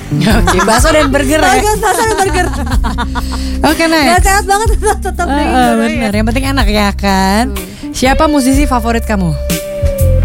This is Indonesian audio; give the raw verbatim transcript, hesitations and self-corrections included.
Oke, bakso dan burger ya. Bagus, bakso dan burger. Oke, Gak next. sehat banget tetap Uh, daging uh, goreng bener, ya. yang penting enak ya kan. Siapa musisi favorit kamu?